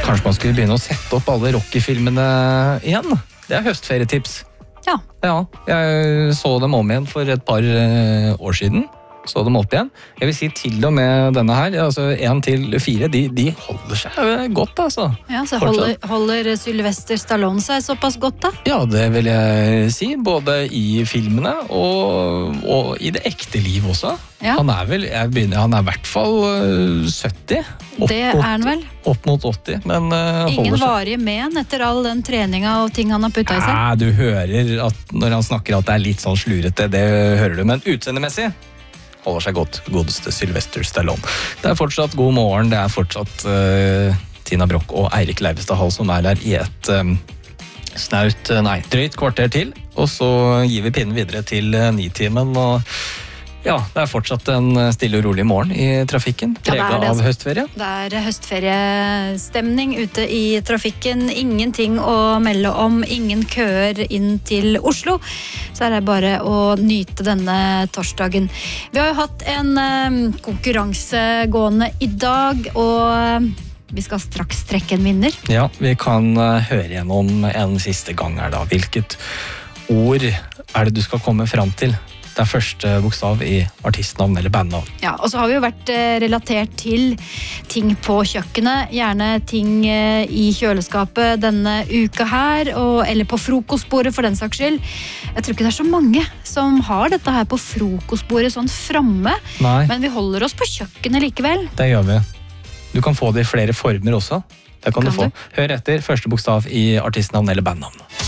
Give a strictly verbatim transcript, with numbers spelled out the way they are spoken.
Kanskje man skulle begynne å sette opp alle Rocky-filmene igjen? Det er høstferietips. Ja. Ja, jeg så dem om igjen for et par år siden. Så dem opp igjen. Jeg vil si til og med denne her, altså en til fire, de, de holder seg godt, altså. Ja, så holder, holder Sylvester Stallone seg såpass godt, da? Ja, det vil jeg si. Både i filmene og, og i det ekte liv også. Ja. Han er vel, jeg begynner, han er i hvert fall sytti. Opp det er han vel. Opp mot åtti, men uh, ingen varige men etter all den treninga og ting han har puttet i seg? Nei, du hører at når han snakker at det er litt sånn slurete, det hører du, men utseendemessig holder seg godt, godeste Sylvester Stallone. Det er fortsatt god morgen, det er fortsatt uh, Tina Brock og Eirik Leivestad Hall som er her i et um, snaut, nei, drøyt kvarter til, og så gir vi pinnen videre til uh, nitimen, og ja, det er fortsatt en stille og rolig morgen i trafikken, preget ja, det av altså. høstferie. Det er høstferiestemning ute i trafikken, ingenting å melde om, ingen køer inn til Oslo, så er det bare å nyte denne torsdagen. Vi har jo hatt en um, konkurranse gående i dag, og vi skal straks trekke en vinner. Ja, vi kan uh, høre gjennom en siste gang her da. Hvilket ord er det du skal komme fram til? Det er første bokstav i artistnavn eller bandnavn. Ja, og så har vi jo vært relatert til ting på kjøkkenet, gjerne ting i kjøleskapet denne uka her, og, eller på frokostbordet for den saks skyld. Jeg tror ikke det er så mange som har dette her på frokostbordet sånn framme, Nei. Men vi holder oss på kjøkkenet likevel. Det gjør vi. Du kan få det i flere former også. Det kan, kan du få. Du? Hør etter første bokstav i artistnavn eller bandnavn.